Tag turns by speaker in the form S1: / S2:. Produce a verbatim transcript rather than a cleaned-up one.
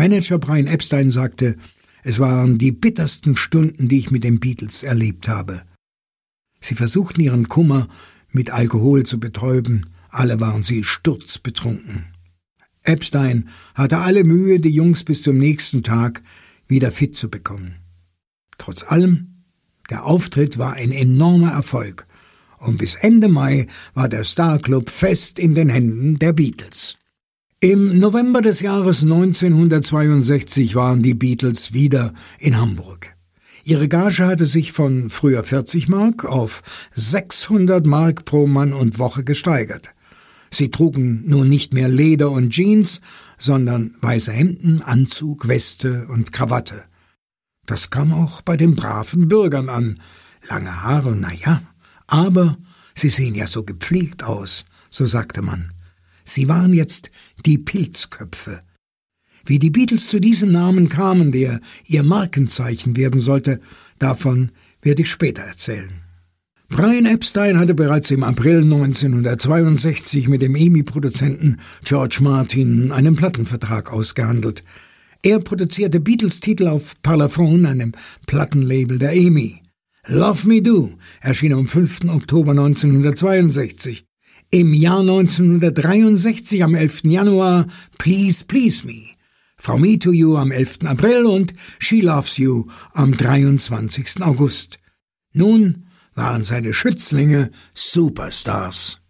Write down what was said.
S1: Manager Brian Epstein sagte, es waren die bittersten Stunden, die ich mit den Beatles erlebt habe. Sie versuchten ihren Kummer mit Alkohol zu betäuben, alle waren sie sturzbetrunken. Epstein hatte alle Mühe, die Jungs bis zum nächsten Tag wieder fit zu bekommen. Trotz allem, der Auftritt war ein enormer Erfolg und bis Ende Mai war der Star Club fest in den Händen der Beatles. Im November des Jahres neunzehnhundertzweiundsechzig waren die Beatles wieder in Hamburg. Ihre Gage hatte sich von früher vierzig Mark auf sechshundert Mark pro Mann und Woche gesteigert. Sie trugen nun nicht mehr Leder und Jeans, sondern weiße Hemden, Anzug, Weste und Krawatte. Das kam auch bei den braven Bürgern an. Lange Haare, na ja, aber sie sehen ja so gepflegt aus, so sagte man. Sie waren jetzt die Pilzköpfe. Wie die Beatles zu diesem Namen kamen, der ihr Markenzeichen werden sollte, davon werde ich später erzählen. Brian Epstein hatte bereits im April neunzehnhundertzweiundsechzig mit dem E M I-Produzenten George Martin einen Plattenvertrag ausgehandelt. Er produzierte Beatles-Titel auf Parlophone, einem Plattenlabel der E M I. Love Me Do erschien am fünften Oktober neunzehnhundertzweiundsechzig. Im Jahr neunzehnhundertdreiundsechzig am elften Januar Please Please Me. From Me to You am elften April und She Loves You am dreiundzwanzigsten August. Nun waren seine Schützlinge Superstars.